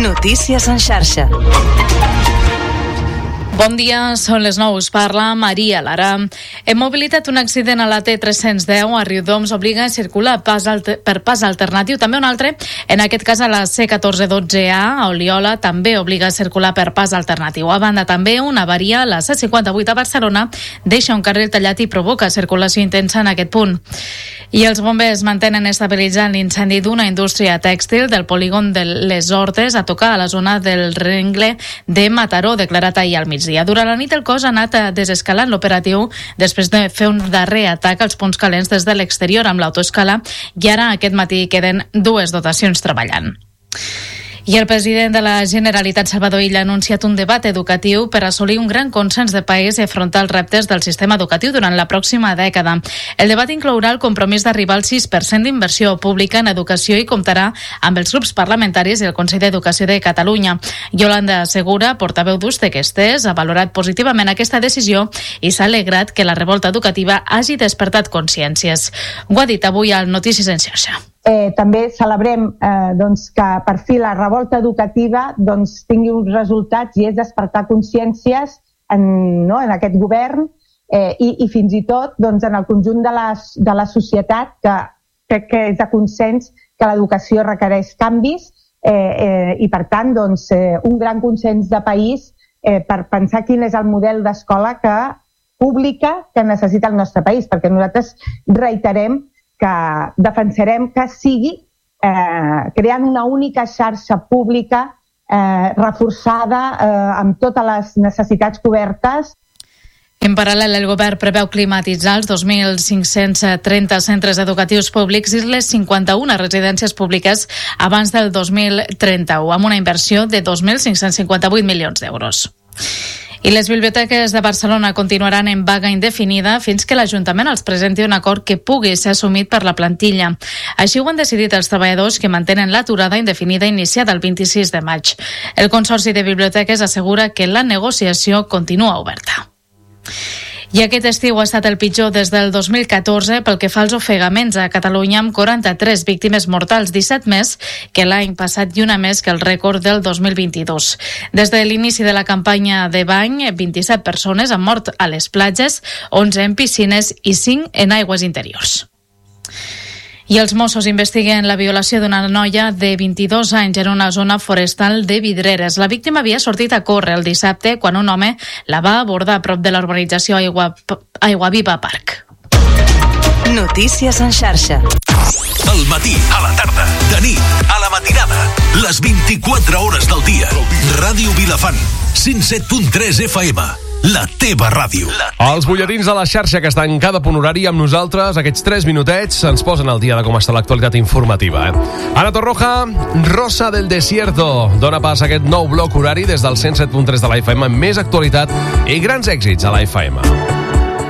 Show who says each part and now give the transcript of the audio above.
Speaker 1: Notícies en xarxa.
Speaker 2: Bon dia, són les 9, us parla Maria Lara. Hem mobilitat un accident a la T310 a Riudoms, obliga a circular per pas alternatiu. També un altre, en aquest cas a la C1412A, a Oliola, també obliga a circular per pas alternatiu. A banda, també una avaria a la C58 a Barcelona deixa un carril tallat i provoca circulació intensa en aquest punt. I els bombers mantenen estabilitzant l'incendi d'una indústria tèxtil del polígon de les Hortes a tocar a la zona del rengle de Mataró, declarat ahir al migdia. Durant la nit el cos ha anat desescalant l'operatiu després de fer un darrer atac als punts calents des de l'exterior amb l'autoescala i ara aquest matí queden 2 dotacions treballant. I el president de la Generalitat, Salvador Illa, ha anunciat un debat educatiu per assolir un gran consens de país i afrontar els reptes del sistema educatiu durant la pròxima dècada. El debat inclourà el compromís d'arribar al 6% d'inversió pública en educació i comptarà amb els grups parlamentaris i el Consell d'Educació de Catalunya. Yolanda Segura, portaveu d'Ús-Tequestes, ha valorat positivament aquesta decisió i s'ha alegrat que la revolta educativa hagi despertat consciències. Ho ha dit avui al Notícies en xarxa.
Speaker 3: També celebrem que per fi la revolta educativa tingui uns resultats i és despertar consciències en aquest govern i fins i tot en el conjunt de la societat, que crec que és de consens que l'educació requereix canvis i per tant un gran consens de país per pensar quin és el model d'escola pública que necessita el nostre país, perquè nosaltres reiterem que defensarem que sigui creant una única xarxa pública reforçada amb totes les necessitats cobertes.
Speaker 2: En paral·lel, el govern preveu climatitzar els 2.530 centres educatius públics i les 51 residències públiques abans del 2031, amb una inversió de 2.558 milions d'euros. I les biblioteques de Barcelona continuaran en vaga indefinida fins que l'Ajuntament els presenti un acord que pugui ser assumit per la plantilla. Així ho han decidit els treballadors que mantenen l'aturada indefinida iniciada el 26 de maig. El Consorci de Biblioteques assegura que la negociació continua oberta. I aquest estiu ha estat el pitjor des del 2014 pel que fa als ofegaments a Catalunya, amb 43 víctimes mortals, 17 més que l'any passat i una més que el rècord del 2022. Des de l'inici de la campanya de bany, 27 persones han mort a les platges, 11 en piscines i 5 en aigües interiors. I els Mossos investiguen la violació d'una noia de 22 anys en una zona forestal de Vidreres. La víctima havia sortit a córrer el dissabte quan un home la va abordar a prop de l'urbanització Aiguaviva Park.
Speaker 1: Notícies en xarxa.
Speaker 4: Al matí, a la tarda, de nit, a la matinada, les 24 hores del dia. Ràdio Vilafant, 107.3 FM. La teva ràdio.
Speaker 5: Els butlletins de la xarxa que estan cada punt horari amb nosaltres, aquests 3 minutets ens posen al dia de com està l'actualitat informativa. Ana Torroja, Rosa del Desierto, dona pas a aquest nou bloc horari des del 107.3 de la FM amb més actualitat i grans èxits a la FM.